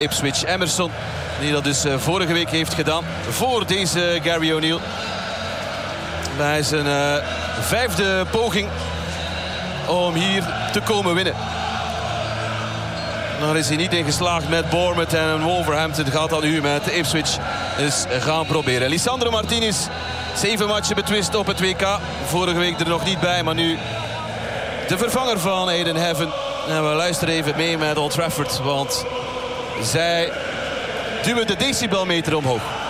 Ipswich. Emerson, die dat dus vorige week heeft gedaan voor deze Gary O'Neill. Bij zijn vijfde poging om hier te komen winnen. Daar is hij niet in geslaagd met Bournemouth en Wolverhampton. Gaat dan nu met Ipswich eens gaan proberen. Lisandro Martinez, 7 matchen betwist op het WK. Vorige week er nog niet bij, maar nu de vervanger van Aiden Heaven. En we luisteren even mee met Old Trafford, want zij duwen de decibelmeter omhoog.